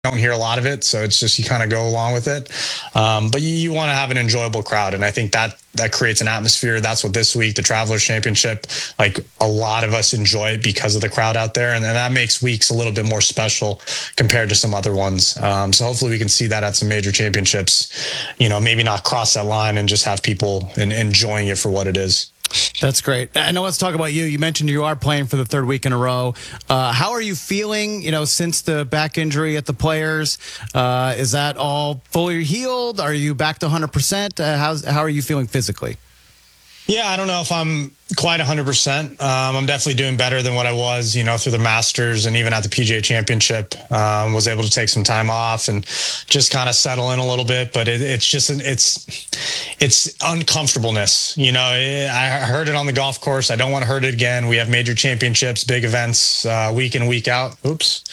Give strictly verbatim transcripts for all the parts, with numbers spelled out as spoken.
don't hear a lot of it, so it's just you kind of go along with it. Um, but you, you want to have an enjoyable crowd, and I think that that creates an atmosphere. That's what this week, the Travelers Championship, like a lot of us enjoy it because of the crowd out there, and then that makes weeks a little bit more special compared to some other ones. Um, so hopefully we can see that at some major championships. You know, maybe not cross that line and just have people in, enjoying it for what it is. That's great. I know. Let's talk about you. You mentioned you are playing for the third week in a row. Uh, how are you feeling, you know, since the back injury at the Players? Uh, is that all fully healed? Are you back to one hundred percent? Uh, how's, how are you feeling physically? Yeah, I don't know if I'm quite one hundred percent. Um, I'm definitely doing better than what I was, you know, through the Masters and even at the P G A Championship. Um, was able to take some time off and just kind of settle in a little bit. But it, it's just, it's it's uncomfortableness. You know, I heard it on the golf course. I don't want to hurt it again. We have major championships, big events, uh, week in, week out. Oops.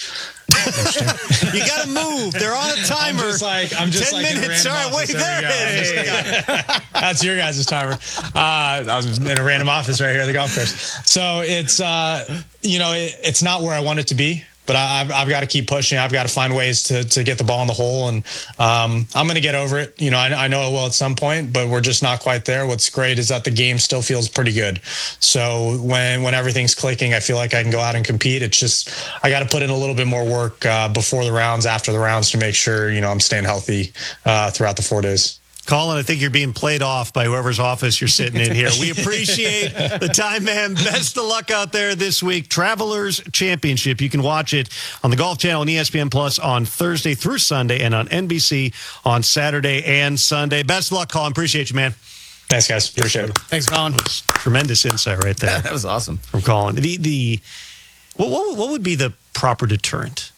You got to move. They're on a timer. I'm just like, I'm just Ten like minutes. All right, wait, there it is. That's your guys' timer. Uh, I was in a random office right here at the golf course. So it's, uh, you know, it, it's not where I want it to be. But I, I've, I've got to keep pushing. I've got to find ways to to get the ball in the hole, and um, I'm going to get over it. You know, I, I know it will at some point, but we're just not quite there. What's great is that the game still feels pretty good. So when when everything's clicking, I feel like I can go out and compete. It's just I got to put in a little bit more work uh, before the rounds, after the rounds, to make sure you know I'm staying healthy uh, throughout the four days. Colin, I think you're being played off by whoever's office you're sitting in here. We appreciate the time, man. Best of luck out there this week. Travelers Championship. You can watch it on the Golf Channel and E S P N Plus on Thursday through Sunday, and on N B C on Saturday and Sunday. Best of luck, Colin. Appreciate you, man. Thanks, guys. Appreciate it. Thanks, Colin. Tremendous insight right there. That was awesome from Colin. The the what what, what would be the proper deterrent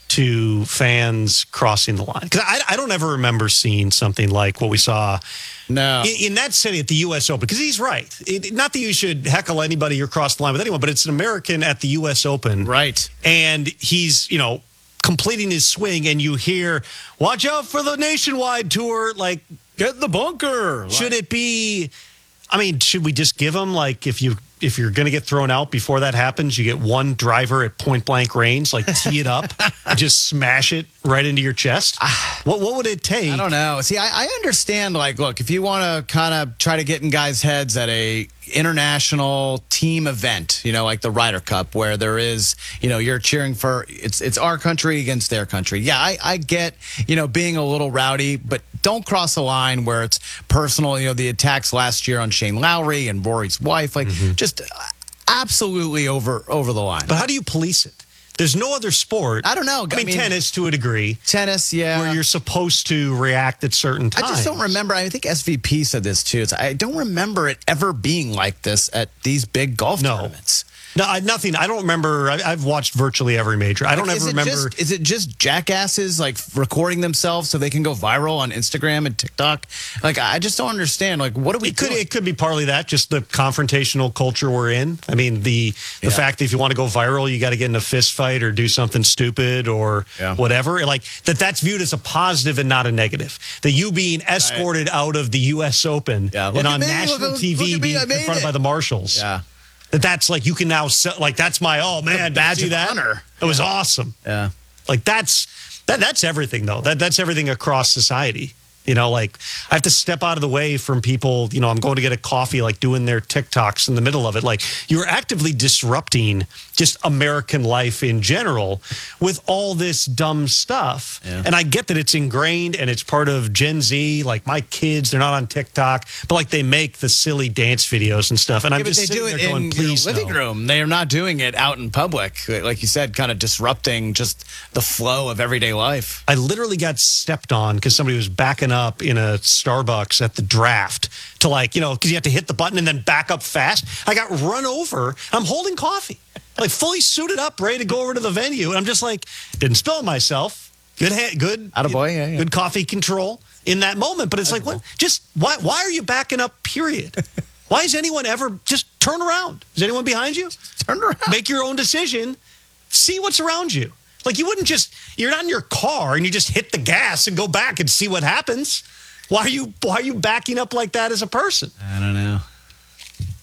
to fans crossing the line? Because I, I don't ever remember seeing something like what we saw no. in, in that city at the U S Open. Because he's right. It, not that you should heckle anybody or cross the line with anyone, but it's an American at the U S Open. Right. And he's, you know, completing his swing, and you hear, watch out for the nationwide tour. Like, get in the bunker. Should it be, I mean, should we just give him, like, if you if you're going to get thrown out before that happens, you get one driver at point blank range, like tee it up, just smash it right into your chest? What what would it take? I don't know. See, I, I understand, like, look, if you want to kind of try to get in guys' heads at a international team event, you know, like the Ryder Cup, where there is, you know, you're cheering for, it's it's our country against their country. Yeah, I, I get, you know, being a little rowdy, but don't cross a line where it's personal. You know, the attacks last year on Shane Lowry and Rory's wife, like, mm-hmm. just absolutely over over the line. But how do you police it? There's no other sport. I don't know. I mean, I mean, tennis to a degree. Tennis, yeah. Where you're supposed to react at certain times. I just don't remember. I think S V P said this too. It's, I don't remember it ever being like this at these big golf no. tournaments. No, I, nothing. I don't remember. I, I've watched virtually every major. I don't like, ever remember. Just, is it just jackasses like recording themselves so they can go viral on Instagram and TikTok? Like, I just don't understand. Like, what do we? It could. It could be partly that, just the confrontational culture we're in. I mean, the the yeah. fact that if you want to go viral, you got to get in a fist fight or do something stupid or yeah. whatever. Like that. That's viewed as a positive and not a negative. That you being escorted right. out of the U S Open yeah. and on me, national look, T V look being confronted it. by the marshals. Yeah. That that's like you can now sell, like that's my oh man badge of that? honor. It was awesome. Yeah, like that's that that's everything though. That that's everything across society. You know, like I have to step out of the way from people. You know, I'm going to get a coffee, like doing their TikToks in the middle of it. Like you're actively disrupting just American life in general with all this dumb stuff. Yeah. And I get that it's ingrained and it's part of Gen Z. Like my kids, they're not on TikTok, but like they make the silly dance videos and stuff. And yeah, I'm but just they sitting do it there going, in please your living no. room. They are not doing it out in public, like you said, kind of disrupting just the flow of everyday life. I literally got stepped on because somebody was backing up in a Starbucks at the draft to like, you know, because you have to hit the button and then back up fast. I got run over. I'm holding coffee, like fully suited up, ready to go over to the venue. And I'm just like, didn't spill myself. Good, ha- good, Attaboy, yeah, yeah. good coffee control in that moment. But it's That's like, cool. what? Just why? Why are you backing up? Period. Why is anyone ever just turn around? Is anyone behind you? Turn around. Make your own decision. See what's around you. Like you wouldn't just, you're not in your car and you just hit the gas and go back and see what happens. Why are you why are you backing up like that as a person? I don't know.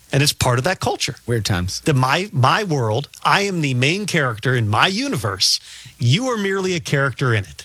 and it's part of that culture. Weird times. The my my world, I am the main character in my universe. You are merely a character in it.